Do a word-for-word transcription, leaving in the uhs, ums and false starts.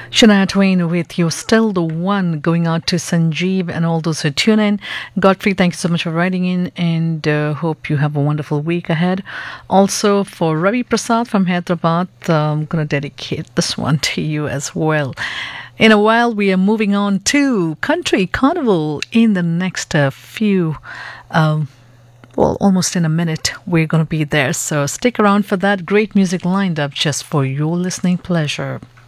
Shania Twain with You Still the One, going out to Sanjeev and all those who tune in. Godfrey, thank you so much for writing in, and uh, hope you have a wonderful week ahead. Also, for Ravi Prasad from Hyderabad, uh, I'm going to dedicate this one to you as well. In a while, we are moving on to Country Carnival in the next uh, few um, well, almost in a minute, we're going to be there. So stick around for that great music lined up just for your listening pleasure.